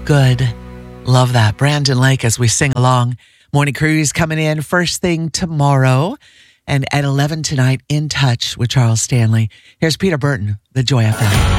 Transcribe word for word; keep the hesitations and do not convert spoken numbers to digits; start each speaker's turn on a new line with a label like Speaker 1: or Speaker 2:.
Speaker 1: good. Love that. Brandon Lake as we sing along. Morning Cruise coming in first thing tomorrow. And at eleven tonight, In Touch with Charles Stanley. Here's Peter Burton, the Joy F M.